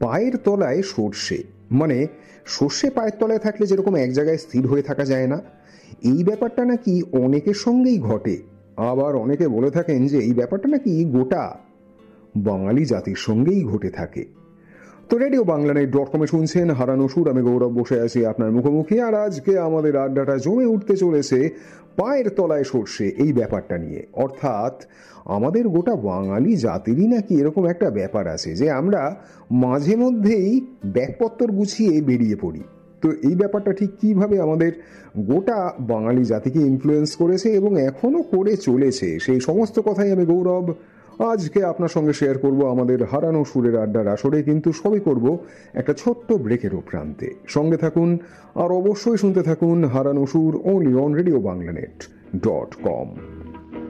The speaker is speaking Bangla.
পায়ের তলায় সর্ষে, মানে সর্ষে পায়ের তলায় থাকলে যেরকম এক জায়গায় স্থির হয়ে থাকা যায় না, এই ব্যাপারটা নাকি অনেকের সঙ্গেই ঘটে। আবার অনেকে বলে থাকেন যে এই ব্যাপারটা নাকি গোটা বাঙালি জাতির সঙ্গেই ঘটে থাকে। তো রেডিও বাংলানেট.com শুনছেন হারানো সুর। আমি গৌরব বসে আছি আপনার মুখোমুখি, আর আজকে আমাদের আড্ডাটা জমে উঠতে চলেছে পায়ের তলায় সর্ষে এই ব্যাপারটা নিয়ে। অর্থাৎ আমাদের গোটা বাঙালি জাতিরই নাকি এরকম একটা ব্যাপার আছে যে আমরা মাঝে মধ্যেই ব্যাগপত্তর গুছিয়ে বেরিয়ে পড়ি। তো এই ব্যাপারটা ঠিক কিভাবে আমাদের গোটা বাঙালি জাতিকে ইনফ্লুয়েন্স করেছে এবং এখনো করে চলেছে, সেই সমস্ত কথাই আমি গৌরব আজকে আপনার সঙ্গে শেয়ার করব আমাদের হারানো সুরের আড্ডার আসরে। কিন্তু সবই করব একটা ছোট্ট ব্রেকের প্রান্তে। সঙ্গে থাকুন আর অবশ্যই শুনতে থাকুন হারানো সুর, অনলি অন রেডিও বাংলানেট.com।